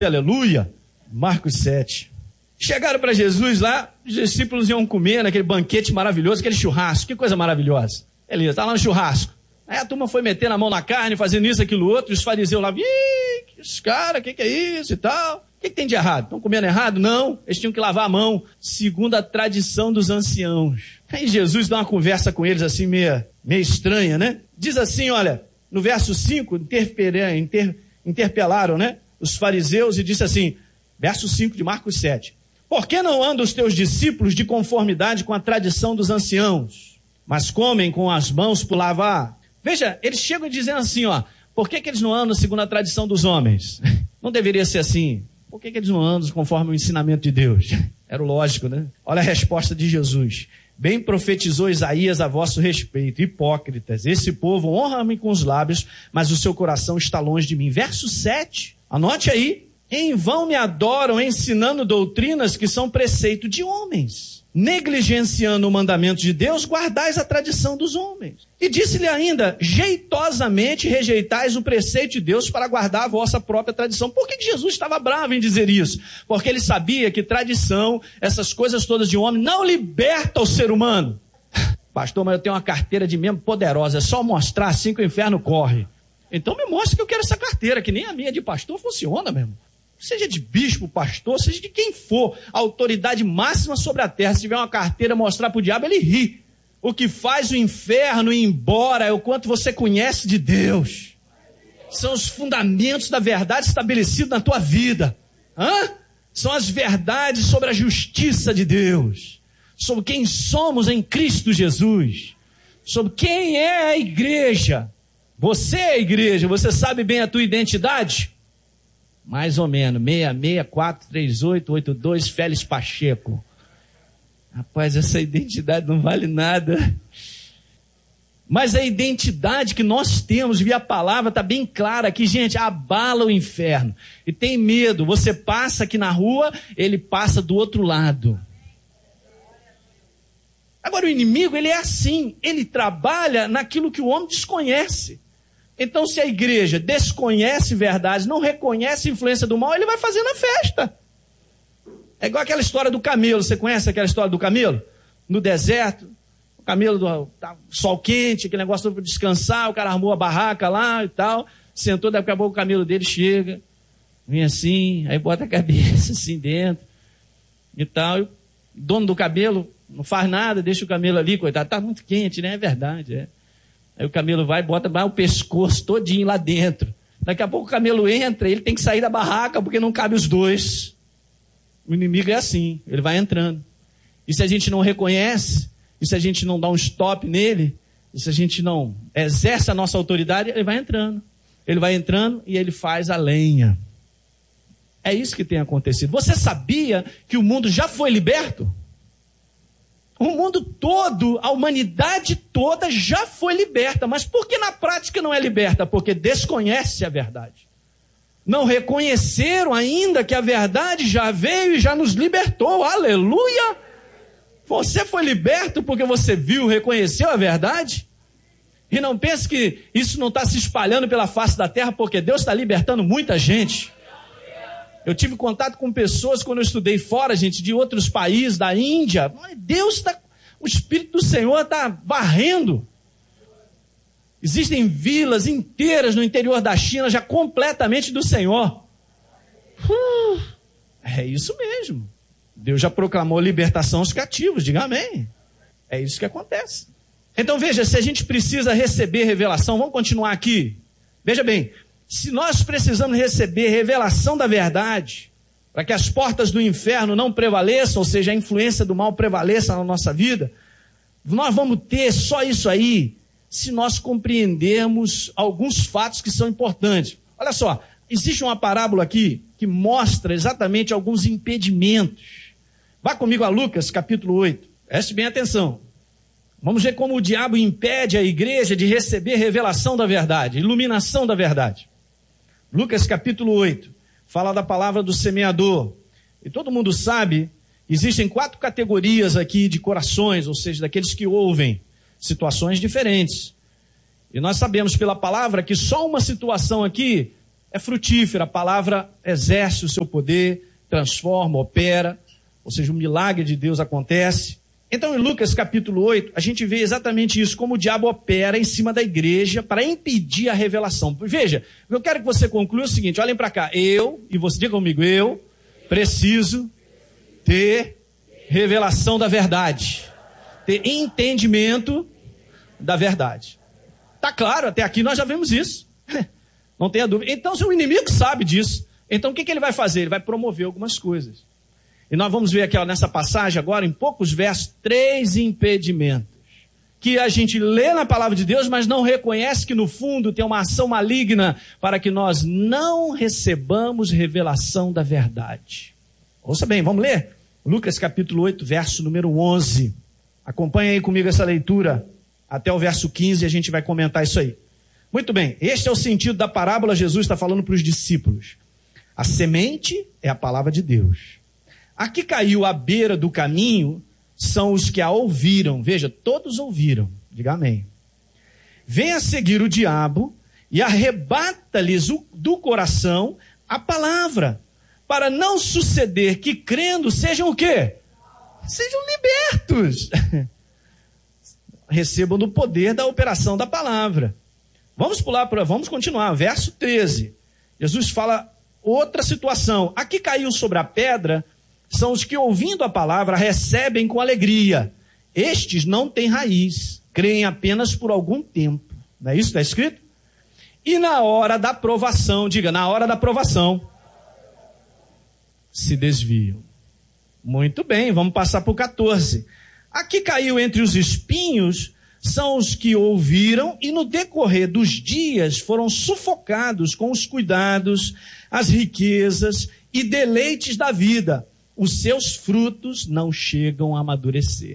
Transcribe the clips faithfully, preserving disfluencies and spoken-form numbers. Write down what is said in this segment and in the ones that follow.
aleluia. Marcos sete. Chegaram para Jesus lá, os discípulos iam comer naquele banquete maravilhoso, aquele churrasco, que coisa maravilhosa. Ele está lá no churrasco. Aí a turma foi metendo a mão na carne, fazendo isso, aquilo, outro, e os fariseus lá, ih, os caras, o que, que é isso e tal? O que, que tem de errado? Estão comendo errado? Não, eles tinham que lavar a mão, segundo a tradição dos anciãos. Aí Jesus dá uma conversa com eles assim, meio, meio estranha, né? Diz assim, olha, no verso cinco, inter, interpelaram, né, os fariseus e disse assim, verso cinco de Marcos sete, por que não andam os teus discípulos de conformidade com a tradição dos anciãos, mas comem com as mãos por lavar? Veja, eles chegam dizendo assim, ó, por que, que eles não andam segundo a tradição dos homens? Não deveria ser assim. Por que, que eles não andam conforme o ensinamento de Deus? Era o lógico, né? Olha a resposta de Jesus. Bem profetizou Isaías a vosso respeito, hipócritas. Esse povo honra-me com os lábios, mas o seu coração está longe de mim. Verso sete, anote aí. Em vão me adoram, ensinando doutrinas que são preceito de homens. Negligenciando o mandamento de Deus, guardais a tradição dos homens. E disse-lhe ainda, jeitosamente rejeitais o preceito de Deus para guardar a vossa própria tradição. Por que Jesus estava bravo em dizer isso? Porque ele sabia que tradição, essas coisas todas de homem, não liberta o ser humano. Pastor, mas eu tenho uma carteira de membro poderosa, é só mostrar assim que o inferno corre. Então me mostra que eu quero essa carteira, que nem a minha de pastor funciona mesmo. Seja de bispo, pastor, seja de quem for, a autoridade máxima sobre a terra, se tiver uma carteira mostrar para o diabo, ele ri. O que faz o inferno ir embora é o quanto você conhece de Deus. São os fundamentos da verdade estabelecidos na tua vida. Hã? São as verdades sobre a justiça de Deus, sobre quem somos em Cristo Jesus, sobre quem é a igreja. Você é a igreja, você sabe bem a tua identidade? Mais ou menos, seis seis quatro três oito oito dois, Félix Pacheco. Rapaz, essa identidade não vale nada. Mas a identidade que nós temos via palavra está bem clara aqui, gente, abala o inferno. E tem medo, você passa aqui na rua, ele passa do outro lado. Agora o inimigo, ele é assim, ele trabalha naquilo que o homem desconhece. Então, se a igreja desconhece verdades, não reconhece a influência do mal, ele vai fazendo a festa. É igual aquela história do camelo. Você conhece aquela história do camelo? No deserto, o camelo do tá, sol quente, aquele negócio para descansar, o cara armou a barraca lá e tal, sentou, daqui a pouco o camelo dele chega, vem assim, aí bota a cabeça assim dentro e tal. E o dono do camelo não faz nada, deixa o camelo ali, coitado, tá muito quente, né? É verdade, é. Aí o camelo vai e bota vai o pescoço todinho lá dentro. Daqui a pouco o camelo entra, ele tem que sair da barraca porque não cabe os dois. O inimigo é assim, ele vai entrando. E se a gente não reconhece, e se a gente não dá um stop nele, e se a gente não exerce a nossa autoridade, ele vai entrando. Ele vai entrando e ele faz a lenha. É isso que tem acontecido. Você sabia que o mundo já foi liberto? O mundo todo, a humanidade toda já foi liberta. Mas por que na prática não é liberta? Porque desconhece a verdade. Não reconheceram ainda que a verdade já veio e já nos libertou. Aleluia! Você foi liberto porque você viu, reconheceu a verdade? E não pense que isso não está se espalhando pela face da terra, porque Deus está libertando muita gente. Eu tive contato com pessoas quando eu estudei fora, gente, de outros países, da Índia. Deus está, o Espírito do Senhor está varrendo. Existem vilas inteiras no interior da China já completamente do Senhor. Hum, é isso mesmo. Deus já proclamou libertação aos cativos, diga amém. É isso que acontece. Então veja, se a gente precisa receber revelação, vamos continuar aqui. Veja bem, se nós precisamos receber revelação da verdade, para que as portas do inferno não prevaleçam, ou seja, a influência do mal prevaleça na nossa vida, nós vamos ter só isso aí, se nós compreendermos alguns fatos que são importantes. Olha só, existe uma parábola aqui que mostra exatamente alguns impedimentos. Vá comigo a Lucas, capítulo oito. Preste bem atenção. Vamos ver como o diabo impede a igreja de receber revelação da verdade, iluminação da verdade. Lucas capítulo oito, fala da palavra do semeador. E todo mundo sabe, existem quatro categorias aqui de corações, ou seja, daqueles que ouvem situações diferentes. E nós sabemos pela palavra que só uma situação aqui é frutífera, a palavra exerce o seu poder, transforma, opera, ou seja, o milagre de Deus acontece. Então, em Lucas capítulo oito, a gente vê exatamente isso, como o diabo opera em cima da igreja para impedir a revelação. Veja, eu quero que você conclua o seguinte, olhem para cá, eu, e você diga comigo, eu preciso ter revelação da verdade, ter entendimento da verdade. Tá claro, até aqui nós já vimos isso, não tenha dúvida. Então, se o inimigo sabe disso, então o que, que ele vai fazer? Ele vai promover algumas coisas. E nós vamos ver aqui ó, nessa passagem agora, em poucos versos, três impedimentos que a gente lê na palavra de Deus, mas não reconhece que no fundo tem uma ação maligna para que nós não recebamos revelação da verdade. Ouça bem, vamos ler? Lucas capítulo oito, verso número onze. Acompanha aí comigo essa leitura até o verso quinze e a gente vai comentar isso aí. Muito bem, este é o sentido da parábola. Jesus está falando para os discípulos. A semente é a palavra de Deus. A que caiu à beira do caminho são os que a ouviram. Veja, todos ouviram. Diga amém. Vem a seguir o diabo e arrebata-lhes do coração a palavra, para não suceder que crendo sejam o quê? Sejam libertos. Recebam do poder da operação da palavra. Vamos pular para, vamos continuar. Verso treze. Jesus fala outra situação. A que caiu sobre a pedra são os que, ouvindo a palavra, recebem com alegria. Estes não têm raiz, creem apenas por algum tempo. Não é isso que está escrito? E na hora da provação, diga, na hora da provação, se desviam. Muito bem, vamos passar para o quatorze. Aqui caiu entre os espinhos, são os que ouviram e no decorrer dos dias foram sufocados com os cuidados, as riquezas e deleites da vida. Os seus frutos não chegam a amadurecer.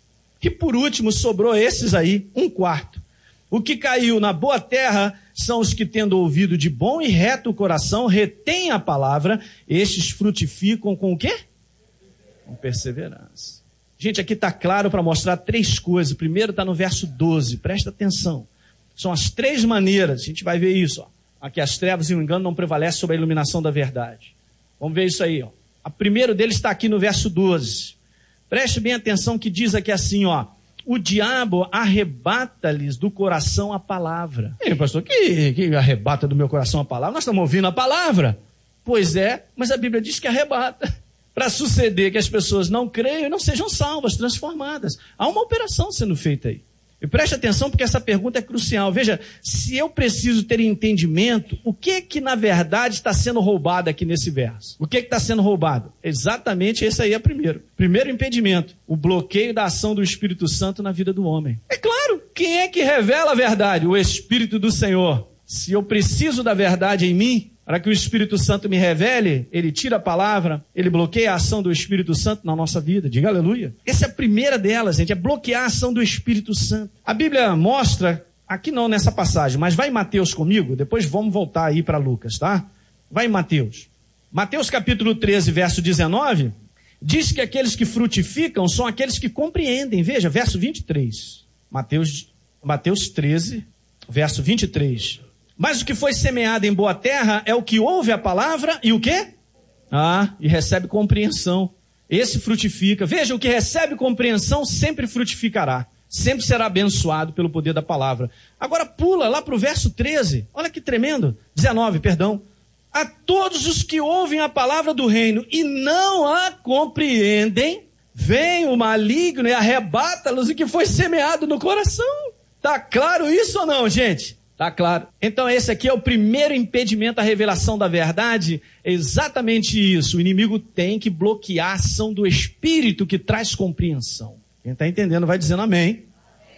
E por último, sobrou esses aí, um quarto. O que caiu na boa terra são os que, tendo ouvido de bom e reto coração, retêm a palavra, estes frutificam com o quê? Com perseverança. Gente, aqui está claro para mostrar três coisas. Primeiro está no verso doze, presta atenção. São as três maneiras, a gente vai ver isso. Ó. Aqui as trevas e o engano não prevalecem sobre a iluminação da verdade. Vamos ver isso aí, ó. O primeiro deles está aqui no verso doze. Preste bem atenção que diz aqui assim, ó. O diabo arrebata-lhes do coração a palavra. E pastor, que, que arrebata do meu coração a palavra? Nós estamos ouvindo a palavra. Pois é, mas a Bíblia diz que arrebata. Para suceder que as pessoas não creiam e não sejam salvas, transformadas. Há uma operação sendo feita aí. E preste atenção porque essa pergunta é crucial. Veja, se eu preciso ter entendimento, o que é que na verdade está sendo roubado aqui nesse verso? O que é que está sendo roubado? Exatamente esse aí é o primeiro. Primeiro impedimento, o bloqueio da ação do Espírito Santo na vida do homem. É claro, quem é que revela a verdade? O Espírito do Senhor. Se eu preciso da verdade em mim, para que o Espírito Santo me revele, ele tira a palavra, ele bloqueia a ação do Espírito Santo na nossa vida. Diga aleluia. Essa é a primeira delas, gente, é bloquear a ação do Espírito Santo. A Bíblia mostra, aqui não nessa passagem, mas vai em Mateus comigo, depois vamos voltar aí para Lucas, tá? Vai em Mateus. Mateus capítulo treze, verso dezenove, diz que aqueles que frutificam são aqueles que compreendem. Veja, verso vinte e três. Mateus, Mateus treze, verso vinte e três. Mas o que foi semeado em boa terra é o que ouve a palavra e o quê? Ah, e recebe compreensão. Esse frutifica. Veja, o que recebe compreensão sempre frutificará. Sempre será abençoado pelo poder da palavra. Agora pula lá para o verso treze. Olha que tremendo. dezenove, perdão. A todos os que ouvem a palavra do reino e não a compreendem, vem o maligno e arrebata-los o que foi semeado no coração. Tá claro isso ou não, gente? Tá claro. Então esse aqui é o primeiro impedimento à revelação da verdade. É exatamente isso. O inimigo tem que bloquear a ação do Espírito que traz compreensão. Quem está entendendo vai dizendo amém. Amém.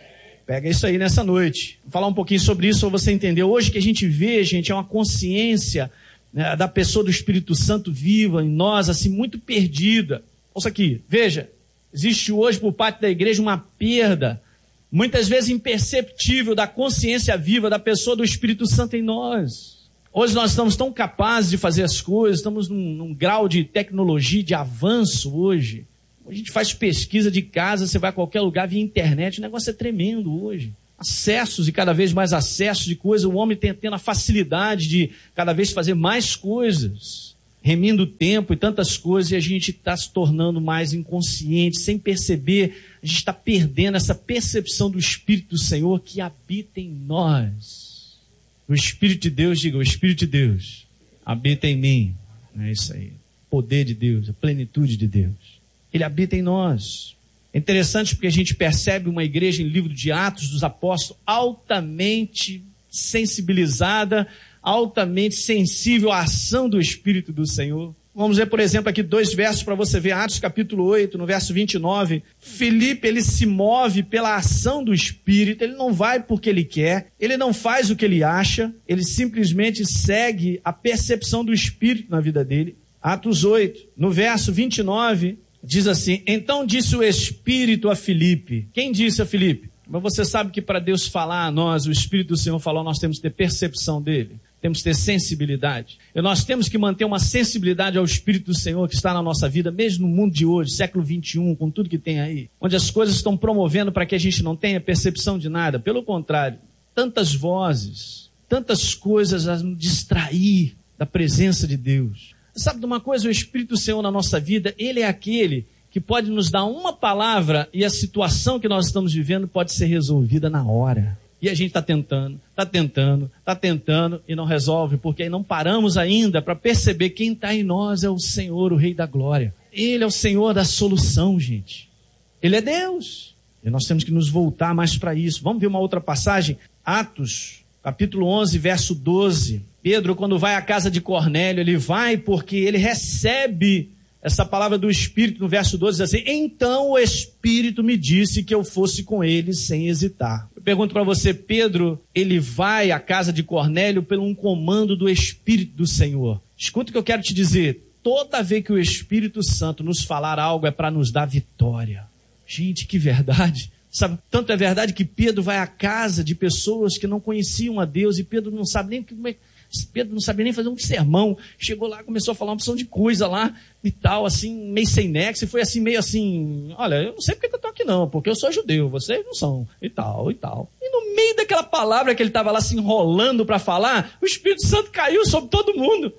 Pega isso aí nessa noite. Vou falar um pouquinho sobre isso para você entender. Hoje que a gente vê, gente, é uma consciência, né, da pessoa do Espírito Santo viva em nós, assim, muito perdida. Ouça aqui, veja. Existe hoje por parte da igreja uma perda muitas vezes imperceptível da consciência viva da pessoa do Espírito Santo em nós. Hoje nós estamos tão capazes de fazer as coisas, estamos num, num grau de tecnologia, de avanço hoje. A gente faz pesquisa de casa, você vai a qualquer lugar via internet, o negócio é tremendo hoje. acessos e cada vez mais acessos de coisas, o homem tem tendo a facilidade de cada vez fazer mais coisas, remindo o tempo e tantas coisas, e a gente está se tornando mais inconsciente, sem perceber, a gente está perdendo essa percepção do Espírito do Senhor que habita em nós. O Espírito de Deus, diga, o Espírito de Deus habita em mim. É isso aí. O poder de Deus, a plenitude de Deus. Ele habita em nós. É interessante porque a gente percebe uma igreja em livro de Atos dos Apóstolos altamente sensibilizada, altamente sensível à ação do Espírito do Senhor. Vamos ver, por exemplo, aqui dois versos para você ver. Atos capítulo oito, no verso vinte e nove. Filipe, ele se move pela ação do Espírito, ele não vai porque ele quer, ele não faz o que ele acha, ele simplesmente segue a percepção do Espírito na vida dele. Atos oito, no verso vinte e nove, diz assim: então disse o Espírito a Filipe. Quem disse a Filipe? Mas você sabe que para Deus falar a nós, o Espírito do Senhor falou, nós temos que ter percepção dele. Temos que ter sensibilidade. E nós temos que manter uma sensibilidade ao Espírito do Senhor que está na nossa vida, mesmo no mundo de hoje, século vinte e um, com tudo que tem aí. Onde as coisas estão promovendo para que a gente não tenha percepção de nada. Pelo contrário, tantas vozes, tantas coisas a nos distrair da presença de Deus. Sabe de uma coisa? O Espírito do Senhor na nossa vida, ele é aquele que pode nos dar uma palavra e a situação que nós estamos vivendo pode ser resolvida na hora. E a gente está tentando, está tentando, está tentando e não resolve, porque aí não paramos ainda para perceber quem está em nós é o Senhor, o Rei da Glória. Ele é o Senhor da solução, gente. Ele é Deus. E nós temos que nos voltar mais para isso. Vamos ver uma outra passagem? Atos, capítulo onze, verso doze. Pedro, quando vai à casa de Cornélio, ele vai porque ele recebe essa palavra do Espírito. No verso doze diz assim: então o Espírito me disse que eu fosse com ele sem hesitar. Eu pergunto para você, Pedro, ele vai à casa de Cornélio pelo um comando do Espírito do Senhor. Escuta o que eu quero te dizer. Toda vez que o Espírito Santo nos falar algo é para nos dar vitória. Gente, que verdade. Sabe, tanto é verdade que Pedro vai à casa de pessoas que não conheciam a Deus e Pedro não sabe nem como é. Pedro não sabia nem fazer um sermão, chegou lá, começou a falar uma opção de coisa lá e tal, assim, meio sem nexo, e foi assim, meio assim, olha, eu não sei porque que eu tô aqui não, porque eu sou judeu, vocês não são, e tal, e tal. E no meio daquela palavra que ele estava lá se enrolando para falar, o Espírito Santo caiu sobre todo mundo.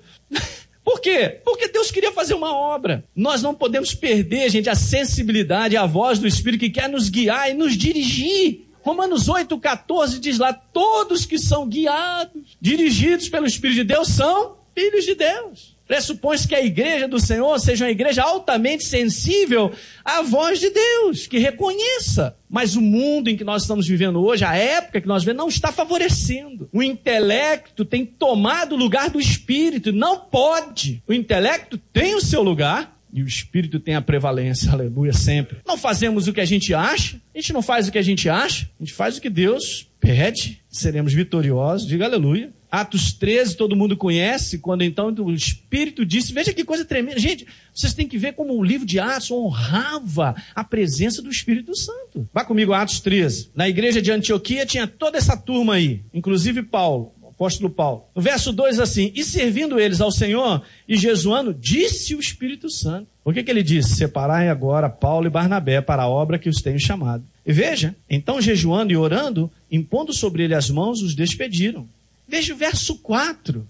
Por quê? Porque Deus queria fazer uma obra. Nós não podemos perder, gente, a sensibilidade, a voz do Espírito que quer nos guiar e nos dirigir. Romanos oito, quatorze diz lá, todos que são guiados, dirigidos pelo Espírito de Deus, são filhos de Deus. Pressupõe-se que a igreja do Senhor seja uma igreja altamente sensível à voz de Deus, que reconheça. Mas o mundo em que nós estamos vivendo hoje, a época que nós vivemos, não está favorecendo. O intelecto tem tomado o lugar do Espírito, não pode. O intelecto tem o seu lugar, e o Espírito tem a prevalência, aleluia, sempre. Não fazemos o que a gente acha, a gente não faz o que a gente acha, a gente faz o que Deus pede, seremos vitoriosos, diga aleluia. Atos treze, todo mundo conhece, quando então o Espírito disse, veja que coisa tremenda. Gente, vocês têm que ver como o livro de Atos honrava a presença do Espírito Santo. Vá comigo a Atos treze. Na igreja de Antioquia tinha toda essa turma aí, inclusive Paulo. Apóstolo Paulo. No verso dois assim, e servindo eles ao Senhor e jejuando, disse o Espírito Santo. O que que ele disse? Separai agora Paulo e Barnabé para a obra que os tenho chamado. E veja, então jejuando e orando, impondo sobre ele as mãos, os despediram. Veja o verso quatro,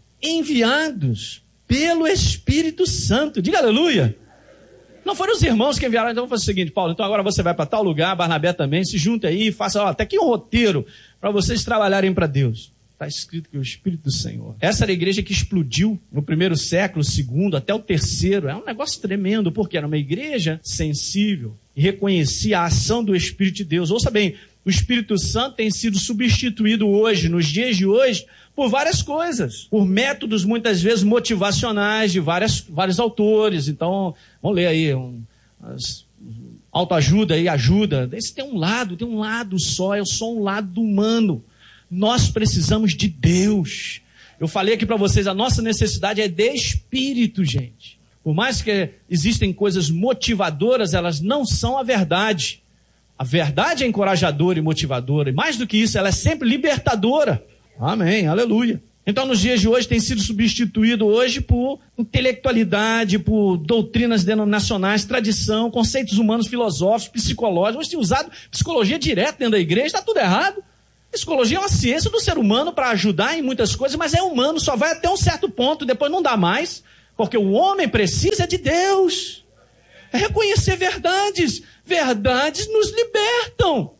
enviados pelo Espírito Santo. Diga aleluia. Não foram os irmãos que enviaram, então vamos fazer o seguinte, Paulo, então agora você vai para tal lugar, Barnabé também, se junta aí, faça ó, até aqui um roteiro para vocês trabalharem para Deus. Está escrito que o Espírito do Senhor. Essa era a igreja que explodiu no primeiro século, segundo, até o terceiro. É um negócio tremendo, porque era uma igreja sensível e reconhecia a ação do Espírito de Deus. Ouça bem, o Espírito Santo tem sido substituído hoje, nos dias de hoje, por várias coisas. Por métodos, muitas vezes, motivacionais de várias, vários autores. Então, vamos ler aí, um, as, autoajuda e ajuda. Esse tem um lado, tem um lado só, é só um lado humano. Nós precisamos de Deus. Eu falei aqui para vocês, a nossa necessidade é de Espírito, gente. Por mais que existem coisas motivadoras, elas não são a verdade. A verdade é encorajadora e motivadora. E mais do que isso, ela é sempre libertadora. Amém, aleluia. Então, nos dias de hoje, tem sido substituído hoje por intelectualidade, por doutrinas denominacionais, tradição, conceitos humanos, filosóficos, psicológicos. Hoje tem usado psicologia direto dentro da igreja, está tudo errado. Psicologia é uma ciência do ser humano para ajudar em muitas coisas, mas é humano, só vai até um certo ponto, depois não dá mais, porque o homem precisa de Deus. É reconhecer verdades. Verdades nos libertam.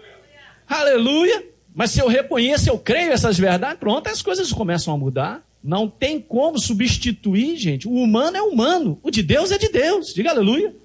Aleluia. Mas se eu reconheço, eu creio essas verdades, pronto, as coisas começam a mudar. Não tem como substituir, gente. O humano é humano, o de Deus é de Deus. Diga aleluia.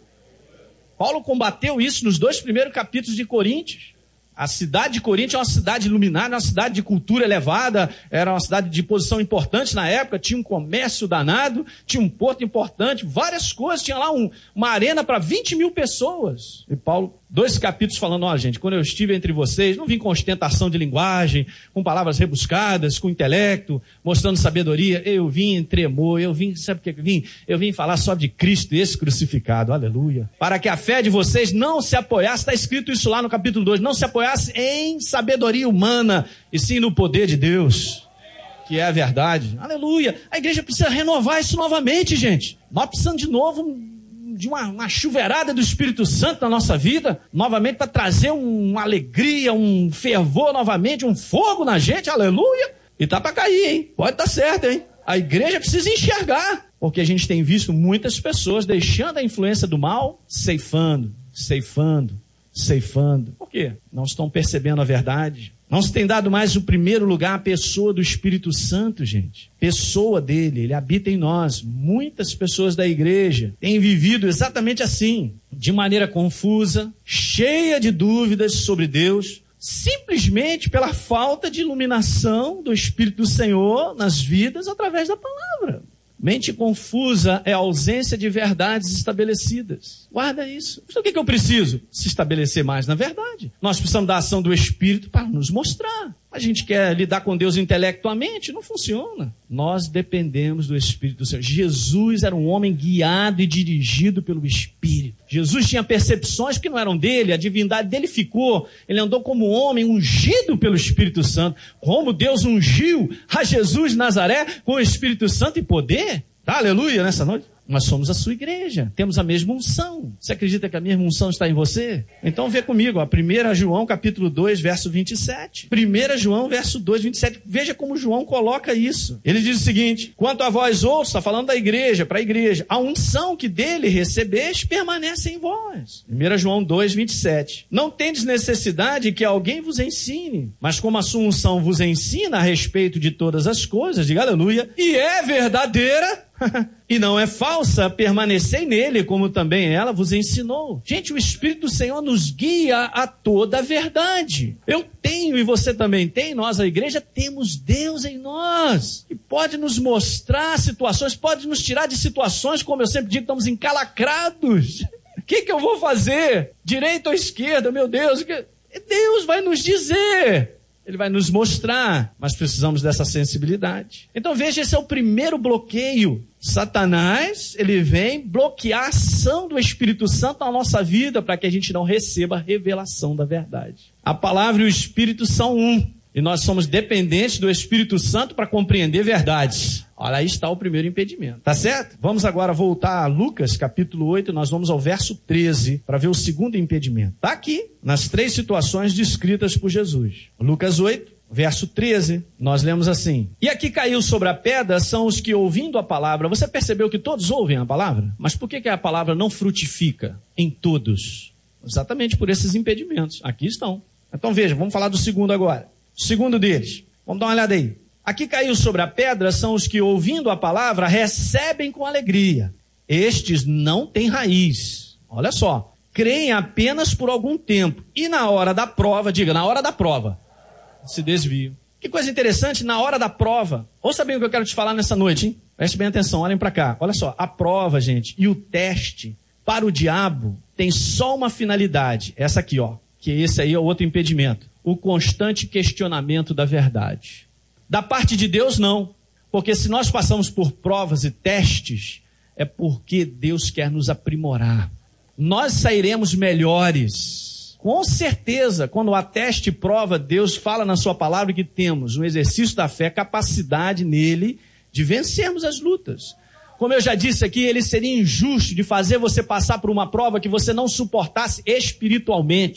Paulo combateu isso nos dois primeiros capítulos de Coríntios. A cidade de Corinto é uma cidade iluminada, uma cidade de cultura elevada, era uma cidade de posição importante na época, tinha um comércio danado, tinha um porto importante, várias coisas, tinha lá um, uma arena para vinte mil pessoas. E Paulo, dois capítulos falando, ó gente, quando eu estive entre vocês, não vim com ostentação de linguagem, com palavras rebuscadas, com intelecto, mostrando sabedoria, eu vim em tremor, eu vim, sabe o que eu vim? Eu vim falar só de Cristo e esse crucificado, aleluia. Para que a fé de vocês não se apoiasse, está escrito isso lá no capítulo dois, não se apoiasse em sabedoria humana, e sim no poder de Deus, que é a verdade. Aleluia. A igreja precisa renovar isso novamente, gente. Nós precisamos de novo de uma, uma chuveirada do Espírito Santo na nossa vida, novamente para trazer um, uma alegria, um fervor novamente, um fogo na gente, aleluia. E tá para cair, hein? Pode estar certo, hein? A igreja precisa enxergar, porque a gente tem visto muitas pessoas deixando a influência do mal, ceifando, ceifando, ceifando. Por quê? Não estão percebendo a verdade. Não se tem dado mais o primeiro lugar à pessoa do Espírito Santo, gente. Pessoa dele, ele habita em nós. Muitas pessoas da igreja têm vivido exatamente assim, de maneira confusa, cheia de dúvidas sobre Deus, simplesmente pela falta de iluminação do Espírito do Senhor nas vidas através da palavra. Mente confusa é a ausência de verdades estabelecidas. Guarda isso. Então o que, que eu preciso? Se estabelecer mais na verdade. Nós precisamos da ação do Espírito para nos mostrar. A gente quer lidar com Deus intelectualmente, não funciona. Nós dependemos do Espírito do Senhor. Jesus era um homem guiado e dirigido pelo Espírito. Jesus tinha percepções que não eram dele, a divindade dele ficou. Ele andou como homem ungido pelo Espírito Santo. Como Deus ungiu a Jesus de Nazaré com o Espírito Santo e poder. Tá, aleluia, nessa noite. Nós somos a sua igreja, temos a mesma unção. Você acredita que a mesma unção está em você? Então vê comigo, ó, primeiro João capítulo dois, verso vinte e sete. primeiro João, verso dois, vinte e sete. Veja como João coloca isso. Ele diz o seguinte: quanto a vós outros, está falando da igreja, para a igreja, a unção que dele recebeste permanece em vós. primeiro João dois, vinte e sete. Não tendes necessidade que alguém vos ensine, mas como a sua unção vos ensina a respeito de todas as coisas, diga aleluia, e é verdadeira, e não é falsa, permanecei nele, como também ela vos ensinou. Gente, o Espírito do Senhor nos guia a toda a verdade. Eu tenho e você também tem, nós, a igreja, temos Deus em nós, que pode nos mostrar situações, pode nos tirar de situações, como eu sempre digo, estamos encalacrados. O que, que eu vou fazer? Direita ou esquerda? Meu Deus, Deus vai nos dizer. Ele vai nos mostrar, mas precisamos dessa sensibilidade. Então veja, esse é o primeiro bloqueio. Satanás, ele vem bloquear a ação do Espírito Santo na nossa vida para que a gente não receba a revelação da verdade. A palavra e o Espírito são um. E nós somos dependentes do Espírito Santo para compreender verdades. Olha, aí está o primeiro impedimento. Tá certo? Vamos agora voltar a Lucas, capítulo oito, nós vamos ao verso treze, para ver o segundo impedimento. Está aqui, nas três situações descritas por Jesus. Lucas oito, verso treze, nós lemos assim: e aqui caiu sobre a pedra são os que, ouvindo a palavra, você percebeu que todos ouvem a palavra? Mas por que, que a palavra não frutifica em todos? Exatamente por esses impedimentos. Aqui estão. Então veja, vamos falar do segundo agora. O segundo deles, vamos dar uma olhada aí. Aqui caiu sobre a pedra são os que, ouvindo a palavra, recebem com alegria. Estes não têm raiz. Olha só, creem apenas por algum tempo. E na hora da prova, diga, na hora da prova, se desviam. Que coisa interessante, na hora da prova. Ouça bem o que eu quero te falar nessa noite, hein? Preste bem atenção, olhem para cá. Olha só, a prova, gente, e o teste para o diabo tem só uma finalidade. Essa aqui, ó. Que esse aí é o outro impedimento. O constante questionamento da verdade. Da parte de Deus, não. Porque se nós passamos por provas e testes, é porque Deus quer nos aprimorar. Nós sairemos melhores. Com certeza, quando há teste e prova, Deus fala na sua palavra que temos um exercício da fé, capacidade nele de vencermos as lutas. Como eu já disse aqui, ele seria injusto de fazer você passar por uma prova que você não suportasse espiritualmente.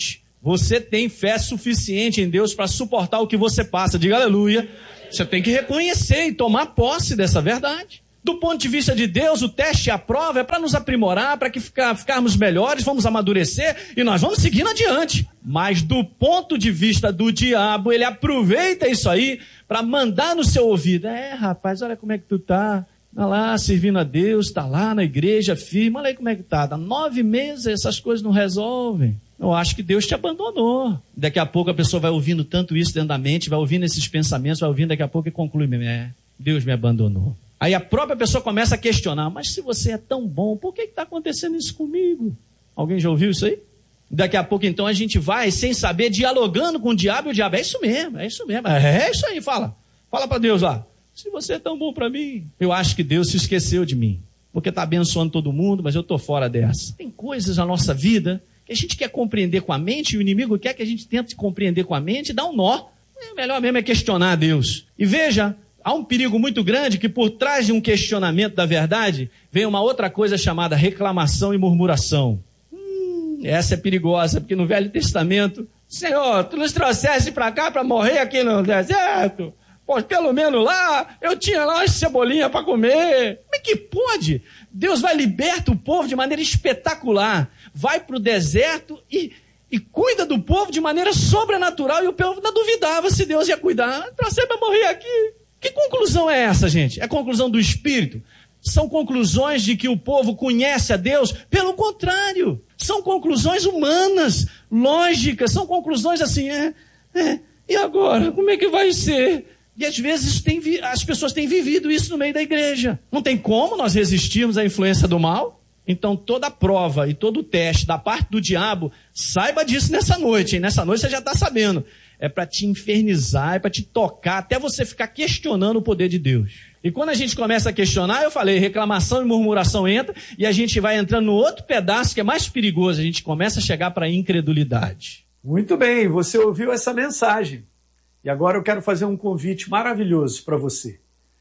Você tem fé suficiente em Deus para suportar o que você passa. Diga aleluia. Você tem que reconhecer e tomar posse dessa verdade. Do ponto de vista de Deus, o teste e a prova é para nos aprimorar, para que ficar, ficarmos melhores, vamos amadurecer e nós vamos seguindo adiante. Mas do ponto de vista do diabo, ele aproveita isso aí para mandar no seu ouvido. É, rapaz, olha como é que tu tá. Tá lá servindo a Deus, tá lá na igreja firme, olha aí como é que tá. Há nove meses essas coisas não resolvem. Eu acho que Deus te abandonou. Daqui a pouco a pessoa vai ouvindo tanto isso dentro da mente, vai ouvindo esses pensamentos, vai ouvindo daqui a pouco e conclui, é, Deus me abandonou. Aí a própria pessoa começa a questionar, mas se você é tão bom, por que está acontecendo isso comigo? Alguém já ouviu isso aí? Daqui a pouco então a gente vai, sem saber, dialogando com o diabo, e o diabo, é isso mesmo, é isso mesmo, é isso aí, fala. Fala para Deus lá, se você é tão bom para mim, eu acho que Deus se esqueceu de mim, porque está abençoando todo mundo, mas eu estou fora dessa. Tem coisas na nossa vida que a gente quer compreender com a mente, e o inimigo quer que a gente tente compreender com a mente e dá um nó. O melhor mesmo é questionar a Deus. E veja, há um perigo muito grande que por trás de um questionamento da verdade vem uma outra coisa chamada reclamação e murmuração. Hum, essa é perigosa, porque no Velho Testamento, Senhor, tu nos trouxeste para cá para morrer aqui no deserto? Pois pelo menos lá, eu tinha lá as cebolinhas para comer. Como é que pode? Deus vai libertar o povo de maneira espetacular. Vai para o deserto e, e cuida do povo de maneira sobrenatural. E o povo ainda duvidava se Deus ia cuidar. Trouxe para morrer aqui. Que conclusão é essa, gente? É a conclusão do Espírito? São conclusões de que o povo conhece a Deus? Pelo contrário. São conclusões humanas, lógicas. São conclusões assim, é, é e agora? Como é que vai ser? E às vezes tem, as pessoas têm vivido isso no meio da igreja. Não tem como nós resistirmos à influência do mal? Então toda prova e todo teste da parte do diabo, saiba disso nessa noite, hein? Nessa noite você já está sabendo. É para te infernizar, é para te tocar, até você ficar questionando o poder de Deus. E quando a gente começa a questionar, eu falei, reclamação e murmuração entra, e a gente vai entrando no outro pedaço que é mais perigoso, a gente começa a chegar para a incredulidade. Muito bem, você ouviu essa mensagem. E agora eu quero fazer um convite maravilhoso para você.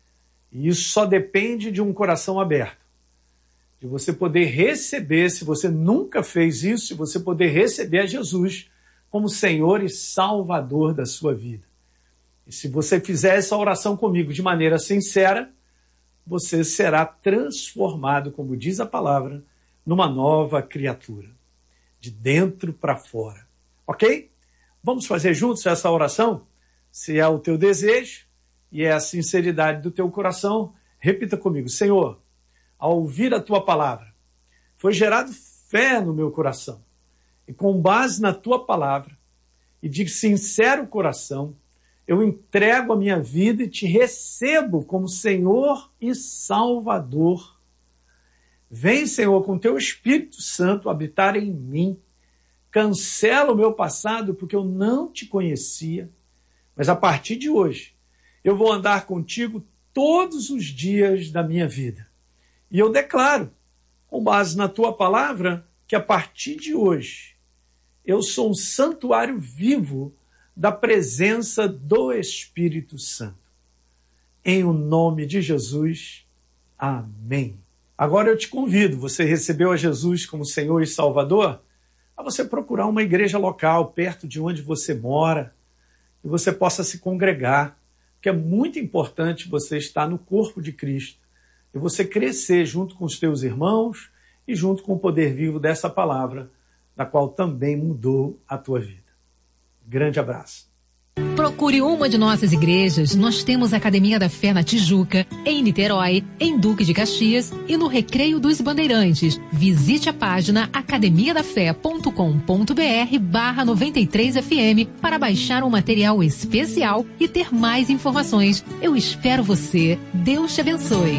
E isso só depende de um coração aberto. De você poder receber, se você nunca fez isso, se você poder receber a Jesus como Senhor e Salvador da sua vida. E se você fizer essa oração comigo de maneira sincera, você será transformado, como diz a palavra, numa nova criatura. De dentro para fora. Ok? Vamos fazer juntos essa oração? Se é o teu desejo e é a sinceridade do teu coração, repita comigo. Senhor, ao ouvir a tua palavra, foi gerado fé no meu coração. E com base na tua palavra e de sincero coração, eu entrego a minha vida e te recebo como Senhor e Salvador. Vem, Senhor, com teu Espírito Santo habitar em mim. Cancela o meu passado porque eu não te conhecia. Mas a partir de hoje, eu vou andar contigo todos os dias da minha vida. E eu declaro, com base na tua palavra, que a partir de hoje, eu sou um santuário vivo da presença do Espírito Santo. Em o nome de Jesus, amém. Agora eu te convido, você recebeu a Jesus como Senhor e Salvador, a você procurar uma igreja local perto de onde você mora, e você possa se congregar, porque é muito importante você estar no corpo de Cristo e você crescer junto com os teus irmãos e junto com o poder vivo dessa palavra, da qual também mudou a tua vida. Grande abraço. Procure uma de nossas igrejas. Nós temos a Academia da Fé na Tijuca, em Niterói, em Duque de Caxias e no Recreio dos Bandeirantes. Visite a página academia da fé ponto com ponto br barra noventa e três F M para baixar um material especial e ter mais informações. Eu espero você. Deus te abençoe.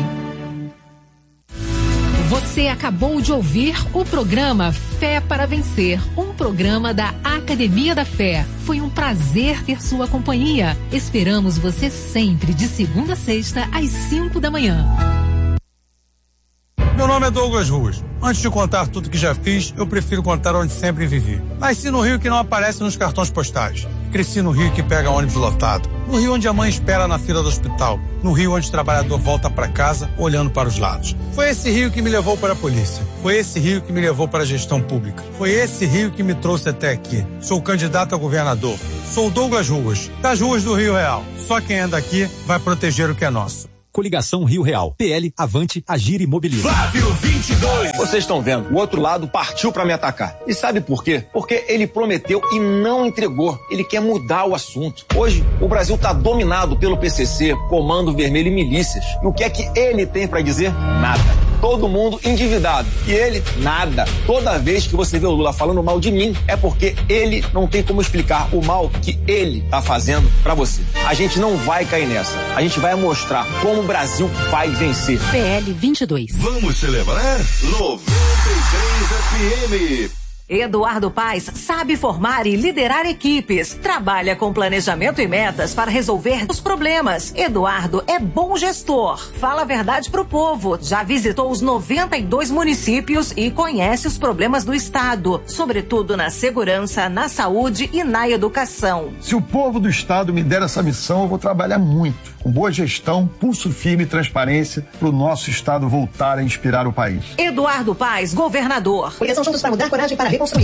Você acabou de ouvir o programa Fé para Vencer, um programa da Academia da Fé. Foi um prazer ter sua companhia. Esperamos você sempre de segunda a sexta às cinco da manhã. Meu nome é Douglas Ruas. Antes de contar tudo que já fiz, eu prefiro contar onde sempre vivi. Nasci no Rio que não aparece nos cartões postais. Cresci no Rio que pega ônibus lotado. No Rio onde a mãe espera na fila do hospital. No Rio onde o trabalhador volta para casa olhando para os lados. Foi esse Rio que me levou para a polícia. Foi esse Rio que me levou para a gestão pública. Foi esse Rio que me trouxe até aqui. Sou candidato a governador. Sou Douglas Ruas, das ruas do Rio Real. Só quem é daqui vai proteger o que é nosso. Coligação Rio Real. P L, Avante, Agir Imobiliário. Flávio vinte e dois. Vocês estão vendo, o outro lado partiu pra me atacar. E sabe por quê? Porque ele prometeu e não entregou. Ele quer mudar o assunto. Hoje, o Brasil tá dominado pelo P C C, Comando Vermelho e milícias. E o que é que ele tem pra dizer? Nada. Todo mundo endividado. E ele, nada. Toda vez que você vê o Lula falando mal de mim, é porque ele não tem como explicar o mal que ele tá fazendo pra você. A gente não vai cair nessa. A gente vai mostrar como o Brasil vai vencer. P L vinte e dois. Vamos celebrar noventa e três F M. Eduardo Paes sabe formar e liderar equipes. Trabalha com planejamento e metas para resolver os problemas. Eduardo é bom gestor. Fala a verdade pro povo. Já visitou os noventa e dois municípios e conhece os problemas do estado, sobretudo na segurança, na saúde e na educação. Se o povo do estado me der essa missão, eu vou trabalhar muito, com boa gestão, pulso firme e transparência, para o nosso estado voltar a inspirar o país. Eduardo Paes, governador. Coligação Juntos para Mudar, coragem para reconstruir.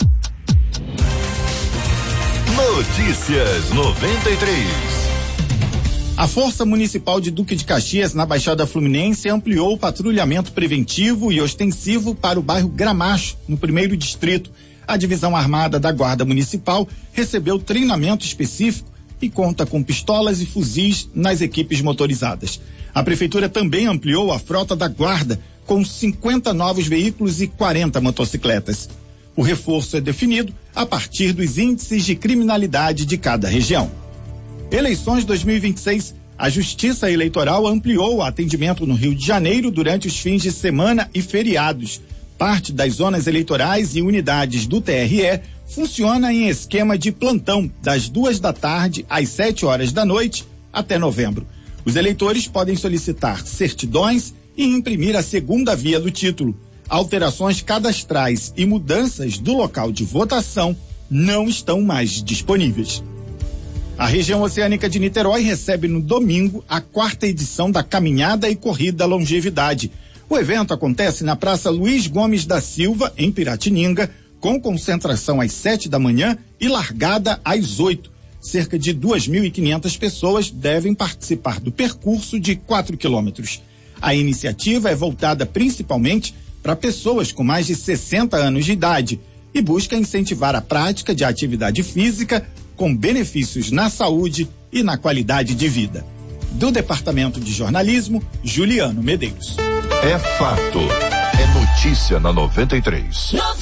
Notícias noventa e três. A Força Municipal de Duque de Caxias, na Baixada Fluminense, ampliou o patrulhamento preventivo e ostensivo para o bairro Gramacho, no primeiro distrito. A Divisão Armada da Guarda Municipal recebeu treinamento específico e conta com pistolas e fuzis nas equipes motorizadas. A Prefeitura também ampliou a frota da Guarda, com cinquenta novos veículos e quarenta motocicletas. O reforço é definido a partir dos índices de criminalidade de cada região. Eleições dois mil e vinte e seis. A Justiça Eleitoral ampliou o atendimento no Rio de Janeiro durante os fins de semana e feriados. Parte das zonas eleitorais e unidades do T R E funciona em esquema de plantão, das duas da tarde às sete horas da noite até novembro. Os eleitores podem solicitar certidões e imprimir a segunda via do título. Alterações cadastrais e mudanças do local de votação não estão mais disponíveis. A região oceânica de Niterói recebe no domingo a quarta edição da Caminhada e Corrida Longevidade. O evento acontece na Praça Luiz Gomes da Silva, em Piratininga, com concentração às sete da manhã e largada às oito. Cerca de duas mil e quinhentas pessoas devem participar do percurso de quatro quilômetros. A iniciativa é voltada principalmente para pessoas com mais de sessenta anos de idade e busca incentivar a prática de atividade física com benefícios na saúde e na qualidade de vida. Do Departamento de Jornalismo, Juliano Medeiros. É fato. É notícia na noventa e três.